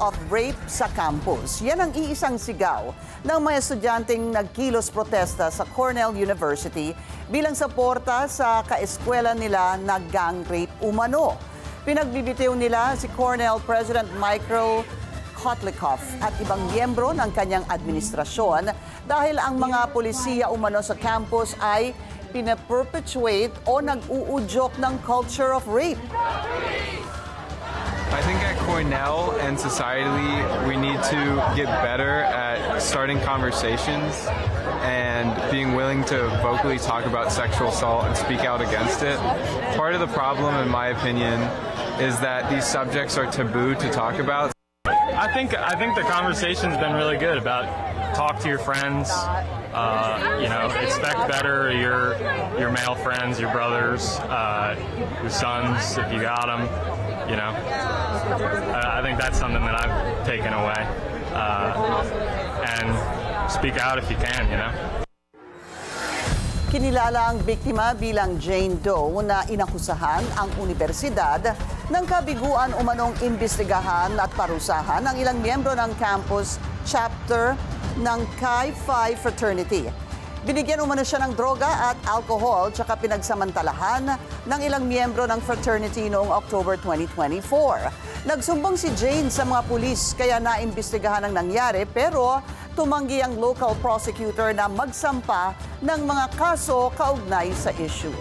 of Rape sa Campus. Yan ang iisang sigaw ng mga estudyanteng nagkilos protesta sa Cornell University bilang suporta sa kaeskwela nila na gang rape umano. Pinagbibitiw nila si Cornell President Michael Kotlikoff at ibang miyembro ng kanyang administrasyon dahil ang mga polisiya umano sa campus ay pinaperpetuate o nag-uudyok ng culture of rape. I think at Cornell and societally, we need to get better at starting conversations and being willing to vocally talk about sexual assault and speak out against it. Part of the problem, in my opinion, is that these subjects are taboo to talk about. I think the conversation's been really good about talk to your friends, expect better your male friends, your brothers, your sons if you got them. I think that's something that I've taken away, and speak out if you can. Kinilala ang biktima bilang Jane Doe na inakusahan ang universidad ng kabiguan umanong imbestigahan at parusahan ng ilang miyembro ng campus chapter ng Chi Phi Fraternity. Binigyan umano siya ng droga at alcohol tsaka pinagsamantalahan ng ilang miyembro ng fraternity noong October 2024. Nagsumbong si Jane sa mga pulis kaya naimbestigahan ang nangyari pero tumanggi ang local prosecutor na magsampa ng mga kaso kaugnay sa issue.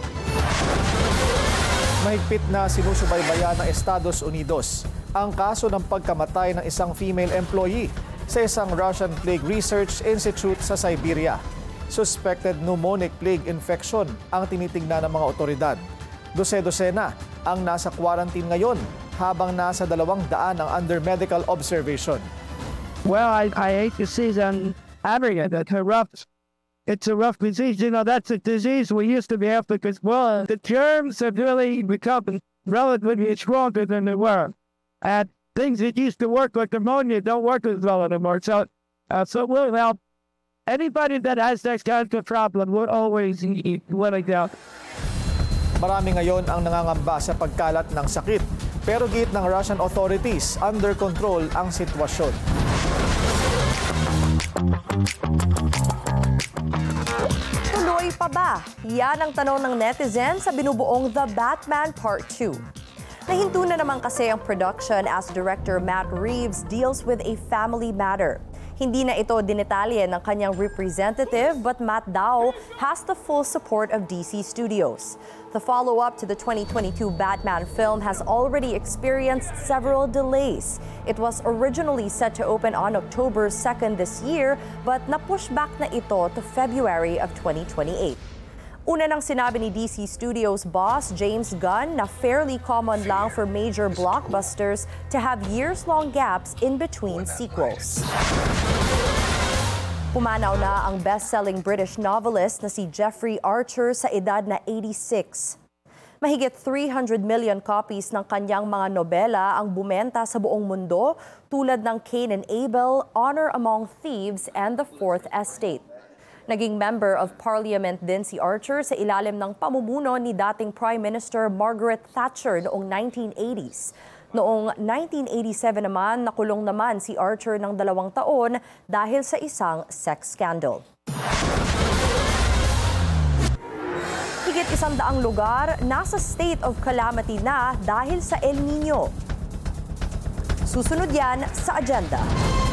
Mahigpit na sinusubaybayan ng Estados Unidos ang kaso ng pagkamatay ng isang female employee sa isang Russian Plague Research Institute sa Siberia. Suspected pneumonic plague infection ang tinitingnan ng mga otoridad. Dose-dosena ang nasa quarantine ngayon habang nasa 200 ang under medical observation. Well, I hate to see them having it. It's a rough disease. That's a disease we used to be able to control. The germs have really become relatively stronger than they were. And things that used to work like pneumonia don't work as well anymore. So we'll help. Anybody that has that kind of problem will always eat what I doubt. Marami ngayon ang nangangamba sa pagkalat ng sakit. Pero git ng Russian authorities, under control ang sitwasyon. Tuloy pa ba? Yan ang tanong ng netizen sa binubuong The Batman Part 2. Nahinto na naman kasi ang production as director Matt Reeves deals with a family matter. Hindi na ito dinetalye ng kanyang representative but Matt daw has the full support of DC Studios. The follow-up to the 2022 Batman film has already experienced several delays. It was originally set to open on October 2nd this year but na-push back na ito to February of 2028. Una nang sinabi ni DC Studios boss James Gunn na fairly common lang for major blockbusters to have years-long gaps in between sequels. Pumanaw na ang best-selling British novelist na si Jeffrey Archer sa edad na 86. Mahigit 300 million copies ng kanyang mga nobela ang bumenta sa buong mundo tulad ng Cain and Abel, Honor Among Thieves, and The Fourth Estate. Naging member of parliament din si Archer sa ilalim ng pamumuno ni dating Prime Minister Margaret Thatcher noong 1980s. Noong 1987 naman, nakulong naman si Archer ng 2 taon dahil sa isang sex scandal. Higit 100 lugar nasa state of calamity na dahil sa El Nino. Susunod yan sa agenda.